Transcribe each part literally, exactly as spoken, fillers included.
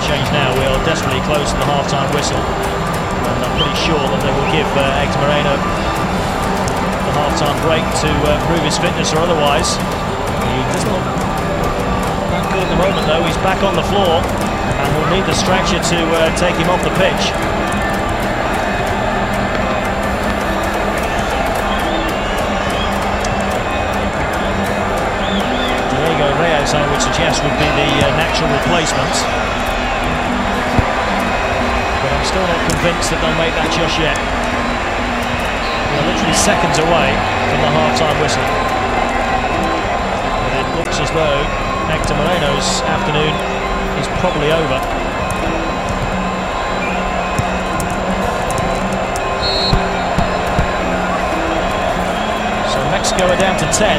change now. We are desperately close to the half-time whistle, and I'm pretty sure that they will give uh, Hector Moreno the half-time break to uh, prove his fitness or otherwise. He does not look that good at the moment though. He's back on the floor and will need the stretcher to uh, take him off the pitch. Diego Reyes, I would suggest, would be the uh, natural replacement, but I'm still not convinced that they'll make that just yet. We're literally seconds away from the half-time whistle, but it looks as though Hector Moreno's afternoon is probably over. So Mexico are down to ten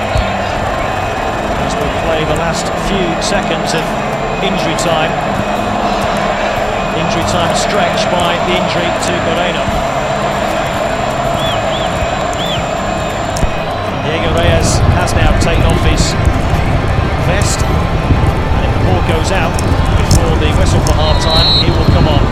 as we play the last few seconds of injury time. Injury time stretched by the injury to Moreno. Diego Reyes has now taken off his vest, and if the ball goes out before the whistle for half-time, he will come on.